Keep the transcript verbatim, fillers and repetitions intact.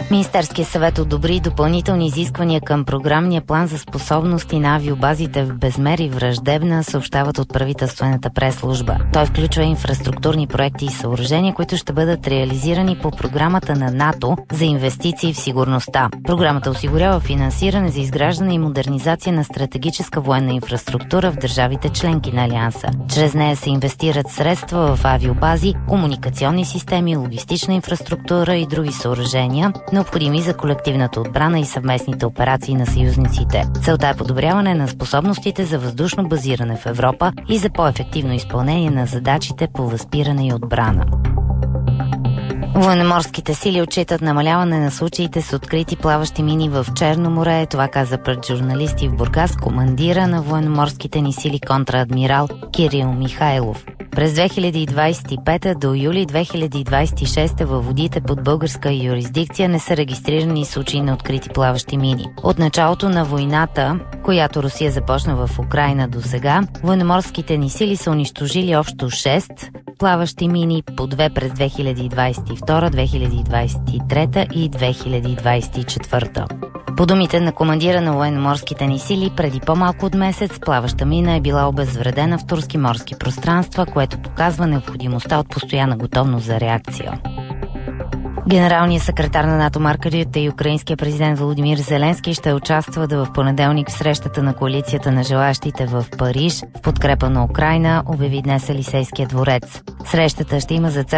Министерският съвет одобри допълнителни изисквания към програмния план за способности на авиобазите в Безмер и Враждебна, съобщават от правителствената прес-служба. Той включва инфраструктурни проекти и съоръжения, които ще бъдат реализирани по програмата на НАТО за инвестиции в сигурността. Програмата осигурява финансиране за изграждане и модернизация на стратегическа военна инфраструктура в държавите членки на Алианса. Чрез нея се инвестират средства в авиобази, комуникационни системи, логистична инфраструктура и други съоръжения, необходими за колективната отбрана и съвместните операции на съюзниците. Целта е подобряване на способностите за въздушно базиране в Европа и за по-ефективно изпълнение на задачите по възпиране и отбрана. Военноморските сили отчитат намаляване на случаите с открити плаващи мини в Черно море. Това каза пред журналисти в Бургас командира на военноморските ни сили контраадмирал Кирил Михайлов. През две хиляди двадесет и пета до юли две хиляди двадесет и шеста във водите под българска юрисдикция не са регистрирани случаи на открити плаващи мини. От началото на войната, която Русия започна в Украйна до сега, военноморските ни сили са унищожили общо шест плаващи мини, по две през две хиляди двадесет и втора, две хиляди двадесет и трета и две хиляди двадесет и четвърта. По думите на командира на военноморските ни сили, преди по-малко от месец плаваща мина е била обезвредена в турски морски пространства, което показва необходимостта от постоянна готовност за реакция. Генералният секретар на НАТО Марк Рюте и украинският президент Володимир Зеленски ще участват в понеделник в срещата на коалицията на желащите в Париж в подкрепа на Украйна, обяви днес Елисейския дворец. Срещата ще има за цел